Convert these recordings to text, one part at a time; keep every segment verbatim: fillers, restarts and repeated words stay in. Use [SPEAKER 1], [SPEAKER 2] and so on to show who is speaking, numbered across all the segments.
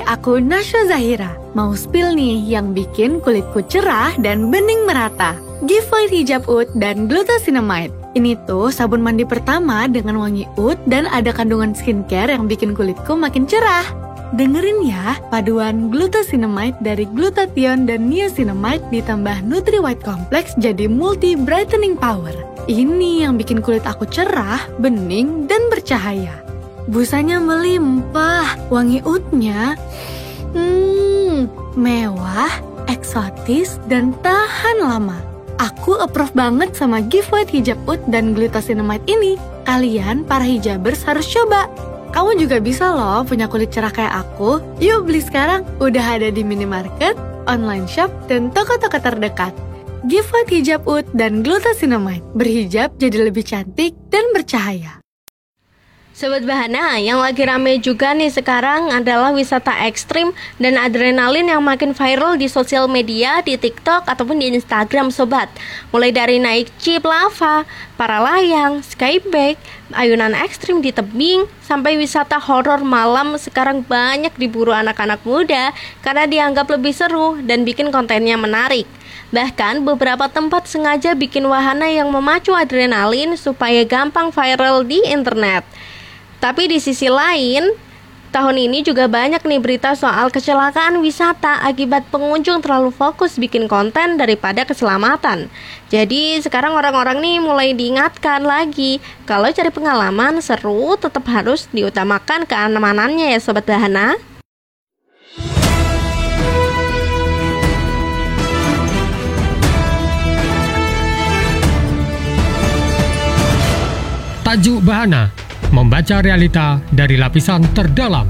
[SPEAKER 1] aku Nasya Zahira. Mau spill nih yang bikin kulitku cerah dan bening merata. Giveaway hijab oud dan glucosinamide. Ini tuh sabun mandi pertama dengan wangi oud dan ada kandungan skincare yang bikin kulitku makin cerah. Dengerin ya, paduan glucosinamide dari glutathione dan niacinamide ditambah Nutri White Complex jadi multi brightening power. Ini yang bikin kulit aku cerah, bening, dan bercahaya. Busanya melimpah, wangi oudnya hmm, mewah, eksotis, dan tahan lama. Aku approve banget sama giveaway hijab oud dan glucosinamide ini. Kalian, para hijabers, harus coba. Kamu juga bisa loh punya kulit cerah kayak aku. Yuk beli sekarang, udah ada di minimarket, online shop, dan toko-toko terdekat. Giveaway hijab oud dan glucosinamide. Berhijab jadi lebih cantik dan bercahaya.
[SPEAKER 2] Sobat Bahana, yang lagi rame juga nih sekarang adalah wisata ekstrim dan adrenalin yang makin viral di sosial media, di TikTok ataupun di Instagram sobat. Mulai dari naik jeep lava, para layang, skybike, ayunan ekstrim di tebing, sampai wisata horor malam sekarang banyak diburu anak-anak muda karena dianggap lebih seru dan bikin kontennya menarik. Bahkan beberapa tempat sengaja bikin wahana yang memacu adrenalin supaya gampang viral di internet. Tapi di sisi lain, tahun ini juga banyak nih berita soal kecelakaan wisata akibat pengunjung terlalu fokus bikin konten daripada keselamatan. Jadi sekarang orang-orang nih mulai diingatkan lagi, kalau cari pengalaman seru tetap harus diutamakan keamanannya ya Sobat Bahana.
[SPEAKER 3] Tajuk Bahana, membaca realita dari lapisan terdalam.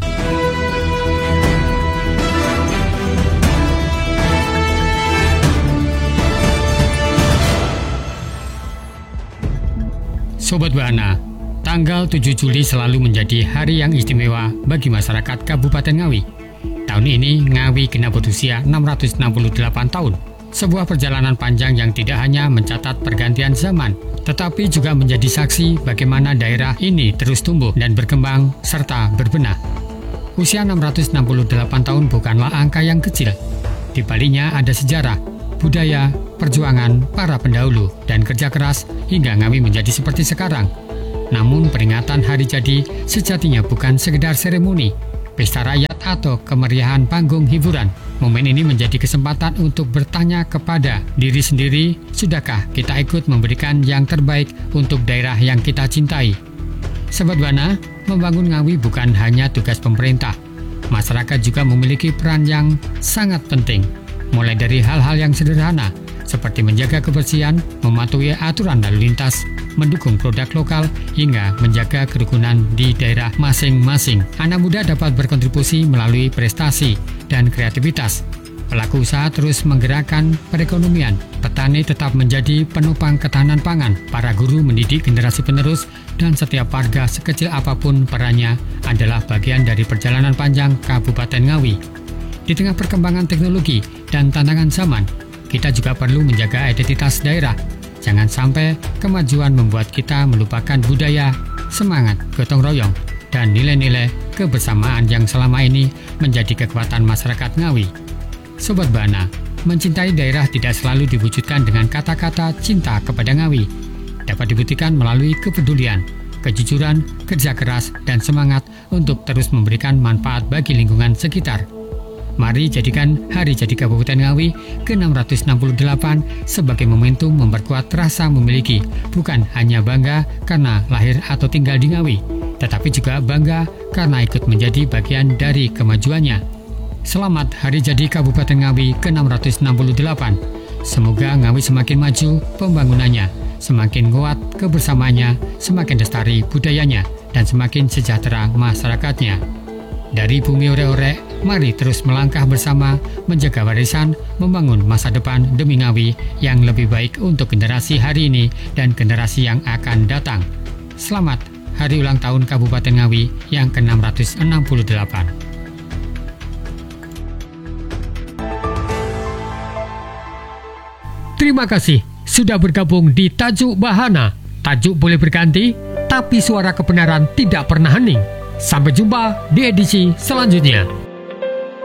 [SPEAKER 3] Sobat Bahana, tanggal tujuh Juli selalu menjadi hari yang istimewa bagi masyarakat Kabupaten Ngawi. Tahun ini Ngawi genap berusia enam ratus enam puluh delapan tahun. Sebuah perjalanan panjang yang tidak hanya mencatat pergantian zaman, tetapi juga menjadi saksi bagaimana daerah ini terus tumbuh dan berkembang serta berbenah. Usia enam ratus enam puluh delapan tahun bukanlah angka yang kecil. Di baliknya ada sejarah, budaya, perjuangan para pendahulu, dan kerja keras hingga Ngawi menjadi seperti sekarang. Namun peringatan hari jadi sejatinya bukan sekedar seremoni, pesta rakyat atau kemeriahan panggung hiburan. Momen ini menjadi kesempatan untuk bertanya kepada diri sendiri, sudahkah kita ikut memberikan yang terbaik untuk daerah yang kita cintai? Sobat Bahana, membangun Ngawi bukan hanya tugas pemerintah. Masyarakat juga memiliki peran yang sangat penting. Mulai dari hal-hal yang sederhana, seperti menjaga kebersihan, mematuhi aturan lalu lintas, mendukung produk lokal, hingga menjaga kerukunan di daerah masing-masing. Anak muda dapat berkontribusi melalui prestasi dan kreativitas. Pelaku usaha terus menggerakkan perekonomian. Petani tetap menjadi penopang ketahanan pangan. Para guru mendidik generasi penerus, dan setiap warga sekecil apapun perannya adalah bagian dari perjalanan panjang Kabupaten Ngawi. Di tengah perkembangan teknologi dan tantangan zaman, kita juga perlu menjaga identitas daerah. Jangan sampai kemajuan membuat kita melupakan budaya, semangat, gotong royong, dan nilai-nilai kebersamaan yang selama ini menjadi kekuatan masyarakat Ngawi. Sobat Bahana, mencintai daerah tidak selalu diwujudkan dengan kata-kata cinta kepada Ngawi. Dapat dibuktikan melalui kepedulian, kejujuran, kerja keras, dan semangat untuk terus memberikan manfaat bagi lingkungan sekitar. Mari jadikan Hari Jadi Kabupaten Ngawi ke enam ratus enam puluh delapan sebagai momentum memperkuat rasa memiliki, bukan hanya bangga karena lahir atau tinggal di Ngawi, tetapi juga bangga karena ikut menjadi bagian dari kemajuannya. Selamat Hari Jadi Kabupaten Ngawi ke enam ratus enam puluh delapan. Semoga Ngawi semakin maju pembangunannya, semakin kuat kebersamaannya, semakin lestari budayanya, dan semakin sejahtera masyarakatnya. Dari bumi orek-orek, mari terus melangkah bersama, menjaga warisan, membangun masa depan demi Ngawi yang lebih baik untuk generasi hari ini dan generasi yang akan datang. Selamat Hari Ulang Tahun Kabupaten Ngawi yang ke enam ratus enam puluh delapan. Terima kasih sudah bergabung di Tajuk Bahana. Tajuk boleh berganti, tapi suara kebenaran tidak pernah hening. Sampai jumpa di edisi selanjutnya.